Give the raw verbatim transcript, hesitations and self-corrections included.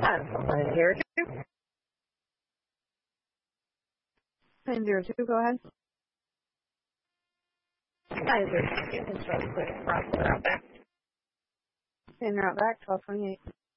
nine zero two. nine zero two, go ahead. nine zero two, control clear, route back. En route back, twelve twenty-eight.